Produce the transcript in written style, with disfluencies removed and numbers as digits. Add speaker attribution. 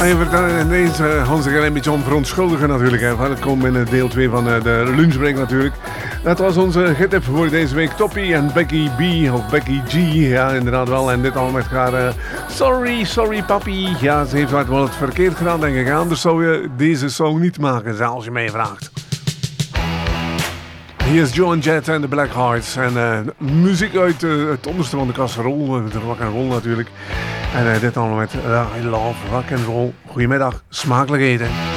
Speaker 1: En ineens gaan zich er een beetje om verontschuldigen natuurlijk. Hè. Dat komt in deel 2 van de lunchbreak natuurlijk. Dat was onze gittip voor deze week. Toppie en Becky B of Becky G. Ja, inderdaad wel. En dit allemaal met haar sorry papi. Ja, ze heeft wel het verkeerd gedaan denk ik. Anders zou je deze song niet maken, als je mij vraagt. Hier is Joan Jett en de Black Hearts. En muziek uit het onderste van de kasserol. De rock and roll natuurlijk. En dit allemaal met I Love Rock and Roll. Goedemiddag, smakelijk eten.